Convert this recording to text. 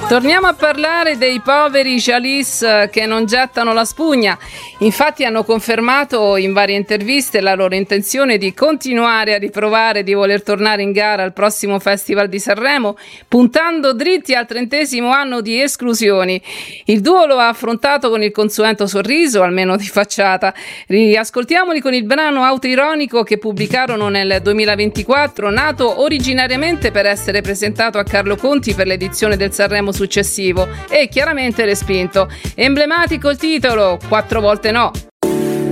Torniamo a parlare dei poveri Chalice che non gettano la spugna. Infatti hanno confermato in varie interviste la loro intenzione di continuare a riprovare di voler tornare in gara al prossimo Festival di Sanremo, puntando dritti al 30° anno di esclusioni. Il duo lo ha affrontato con il consueto sorriso, almeno di facciata. Riascoltiamoli con il brano autoironico che pubblicarono nel 2024, nato originariamente per essere presentato a Carlo Conti per l'edizione del Sanremo successivo e chiaramente respinto. Emblematico il titolo, 4 volte no.